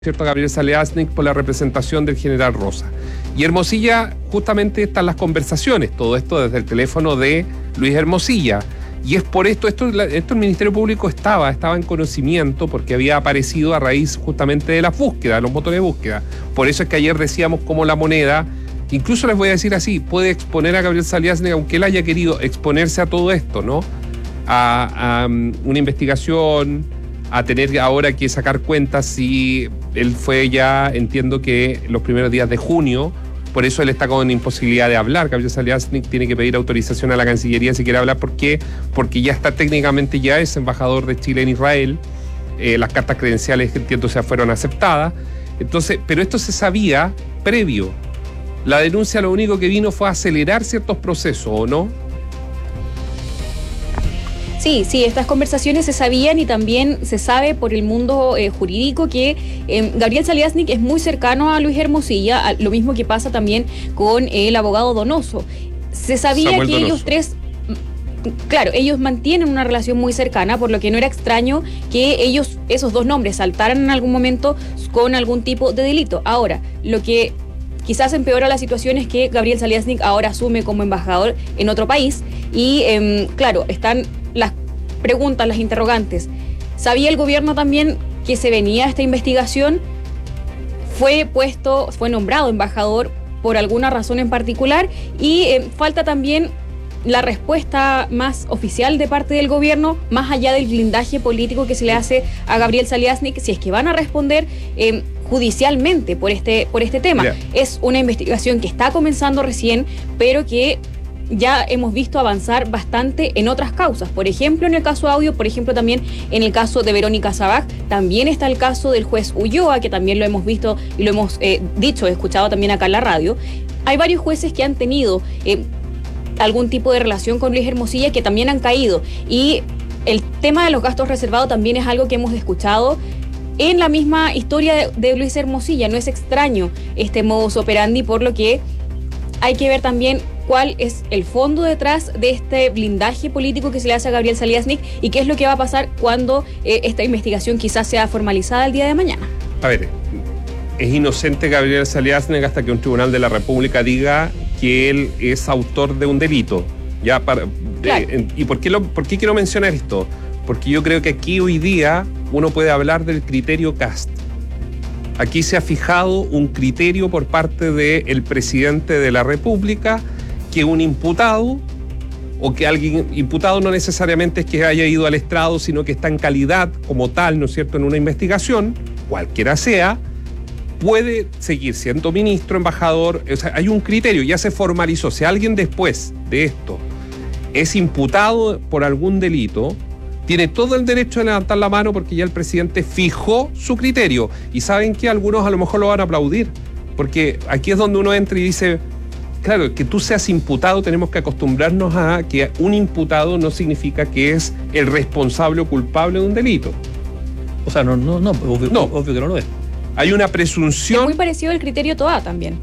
¿cierto? Gabriel Saliasnik por la representación del general Rosa. Y Hermosilla, justamente están las conversaciones, todo esto desde el teléfono de Luis Hermosilla. Y es por esto el Ministerio Público estaba en conocimiento porque había aparecido a raíz justamente de las búsquedas, de los motores de búsqueda. Por eso es que ayer decíamos cómo la moneda, incluso les voy a decir así, puede exponer a Gabriel Saliasnik, aunque él haya querido exponerse a todo esto, ¿no? A una investigación, a tener ahora que sacar cuentas si él fue ya, entiendo que los primeros días de junio, por eso él está con imposibilidad de hablar. Gabriel Saliasnik tiene que pedir autorización a la Cancillería si quiere hablar. ¿Por qué? Porque ya está técnicamente, ya es embajador de Chile en Israel. Las cartas credenciales, entiendo, ya fueron aceptadas. Entonces, pero esto se sabía previo. La denuncia lo único que vino fue a acelerar ciertos procesos, ¿o no? Sí, estas conversaciones se sabían y también se sabe por el mundo jurídico que Gabriel Saliasnik es muy cercano a Luis Hermosilla, lo mismo que pasa también con el abogado Donoso. Se sabía Samuel que Donoso. Ellos tres, claro, ellos mantienen una relación muy cercana, por lo que no era extraño que esos dos nombres, saltaran en algún momento con algún tipo de delito. Ahora, lo que quizás empeora la situación es que Gabriel Saliasnik ahora asume como embajador en otro país y, claro, están las preguntas, las interrogantes. ¿Sabía el gobierno también que se venía esta investigación? ¿Fue nombrado embajador por alguna razón en particular? Y falta también la respuesta más oficial de parte del gobierno, más allá del blindaje político que se le hace a Gabriel Saliasnik, si es que van a responder judicialmente por este tema. Mira. Es una investigación que está comenzando recién, pero que ya hemos visto avanzar bastante en otras causas. Por ejemplo, en el caso Audio, por ejemplo, también en el caso de Verónica Sabaj, también está el caso del juez Ulloa, que también lo hemos visto y lo hemos escuchado también acá en la radio. Hay varios jueces que han tenido algún tipo de relación con Luis Hermosilla que también han caído. Y el tema de los gastos reservados también es algo que hemos escuchado en la misma historia de Luis Hermosilla. No es extraño este modus operandi, por lo que hay que ver también cuál es el fondo detrás de este blindaje político que se le hace a Gabriel Saliasnik y qué es lo que va a pasar cuando esta investigación quizás sea formalizada el día de mañana. A ver, es inocente Gabriel Saliasnik hasta que un tribunal de la República diga que él es autor de un delito. Claro. ¿Y por qué quiero mencionar esto? Porque yo creo que aquí hoy día uno puede hablar del criterio Kast. Aquí se ha fijado un criterio por parte del presidente de la República que un imputado, o que alguien imputado no necesariamente es que haya ido al estrado, sino que está en calidad como tal, ¿no es cierto?, en una investigación, cualquiera sea, puede seguir siendo ministro, embajador. O sea, hay un criterio, ya se formalizó. Si alguien después de esto es imputado por algún delito, tiene todo el derecho de levantar la mano porque ya el presidente fijó su criterio. Y saben que algunos a lo mejor lo van a aplaudir, porque aquí es donde uno entra y dice, claro, que tú seas imputado, tenemos que acostumbrarnos a que un imputado no significa que es el responsable o culpable de un delito. O sea, obvio que no lo es. Hay una presunción. Es muy parecido al criterio Toá también.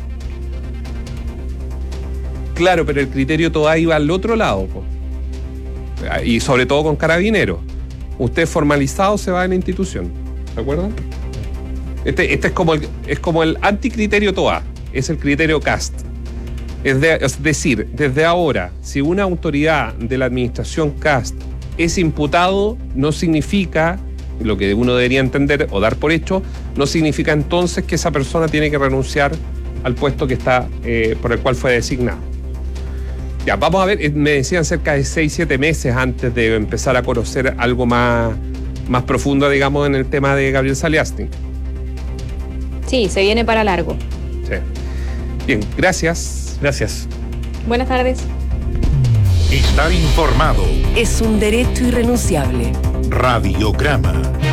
Claro, pero el criterio Toá iba al otro lado, po. Y sobre todo con Carabineros. Usted formalizado se va en la institución, ¿se acuerdan? Este es como el anticriterio Toá, es el criterio Kast. Es decir, desde ahora, si una autoridad de la administración Kast es imputado, no significa, lo que uno debería entender o dar por hecho, no significa entonces que esa persona tiene que renunciar al puesto que está por el cual fue designado. Ya, vamos a ver, me decían cerca de 6-7 meses antes de empezar a conocer algo más profundo, digamos, en el tema de Gabriel Saliasnik. Sí, se viene para largo. Sí. Bien, gracias. Gracias. Buenas tardes. Estar informado. Es un derecho irrenunciable. Radiograma.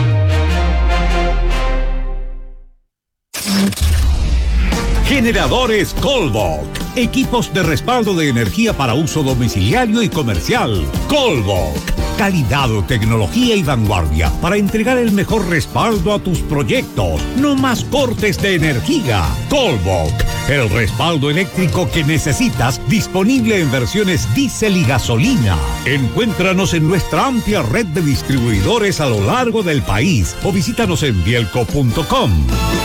Generadores Colbach. Equipos de respaldo de energía para uso domiciliario y comercial. Colbach. Calidad, tecnología y vanguardia para entregar el mejor respaldo a tus proyectos. No más cortes de energía. Colbach. el respaldo eléctrico que necesitas, disponible en versiones diésel y gasolina. Encuéntranos en nuestra amplia red de distribuidores a lo largo del país o visítanos en bielco.com.